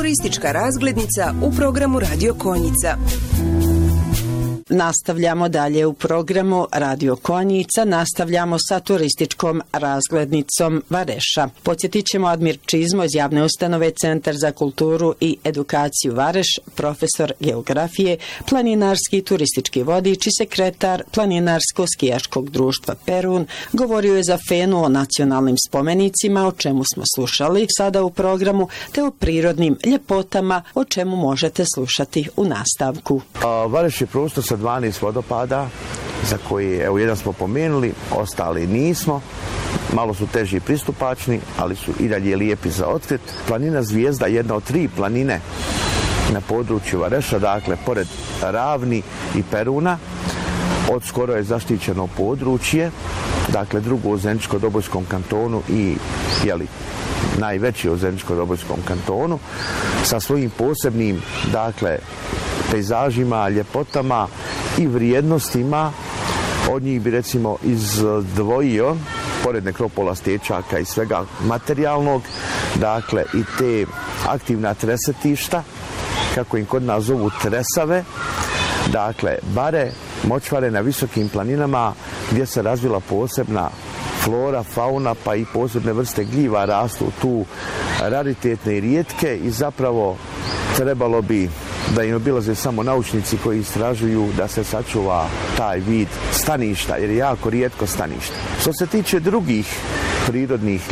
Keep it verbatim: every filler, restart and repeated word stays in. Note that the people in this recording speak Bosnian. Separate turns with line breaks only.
Turistička razglednica u programu Radio Konjica.
Nastavljamo dalje u programu Radio Konjica, nastavljamo sa turističkom razglednicom Vareša. Podsjetit ćemo Admir Čizmo iz javne ustanove Centar za kulturu i edukaciju Vareš, profesor geografije, planinarski i turistički vodič i sekretar Planinarsko-skijaškog društva Perun, govorio je za Fenu o nacionalnim spomenicima, o čemu smo slušali sada u programu, te o prirodnim ljepotama, o čemu možete slušati u nastavku.
A, Vareš je prostor sa dvanaest vodopada, za koji, evo, jedan smo pomenuli, ostali nismo. Malo su teži i pristupačni, ali su i dalje lijepi za otkrit. Planina Zvijezda, jedna od tri planine na području Vareša, dakle, pored Ravni i Peruna, od skoro je zaštićeno područje, dakle, drugo u Zeničko-Dobojskom kantonu i, jeli, najveći u Zeničko-Dobojskom kantonu, sa svojim posebnim, dakle, pejzažima, ljepotama i vrijednostima. Od njih bi recimo izdvojio, pored nekropola, stečaka i svega materijalnog, dakle i te aktivna tresetišta, kako im kod nas zovu tresave, dakle bare, močvare na visokim planinama gdje se razvila posebna flora, fauna, pa i posebne vrste gljiva rastu tu raritetne i rijetke i zapravo trebalo bi da im obilaze samo naučnici koji istražuju da se sačuva taj vid staništa, jer je jako rijetko stanište. Što se tiče drugih prirodnih